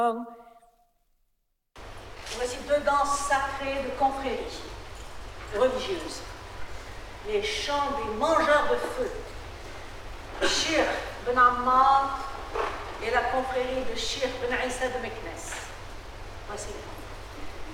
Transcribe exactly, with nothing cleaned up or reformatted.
Voici deux danses sacrées de confréries religieuses. Les chants des mangeurs de feu. Shir Ben Ammar et la confrérie de Shir Ben Issa de Meknes. Voici les